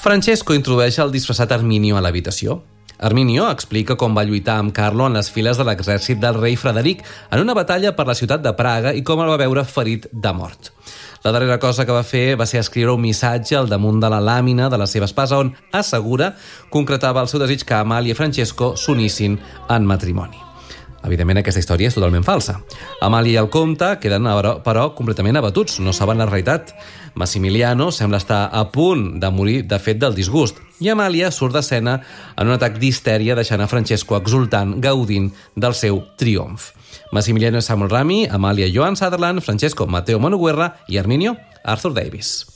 Francesco introdueix el disfressat Arminio a l'habitació. Arminio explica com va lluitar amb Carlo en les files de l'exèrcit del rei Frederic en una batalla per la ciutat de Praga i com el va veure ferit de mort. La darrera cosa que va fer va ser escriure un missatge al damunt de la làmina de la seva espasa on, assegura, concretava el seu desig que Amàlia i Francesco s'unissin en matrimoni. Evidentment, aquesta història és totalment falsa. Amàlia i el comte queden, però, completament abatuts, no saben la realitat. Massimiliano sembla estar a punt de morir de fet del disgust i Amàlia surt d'escena en un atac d'histèria deixant a Francesco exultant, gaudint del seu triomf. Massimiliano Samuel Rami, Amàlia Joan Sutherland, Francesco Matteo Monuguerra i Arminio Arthur Davis.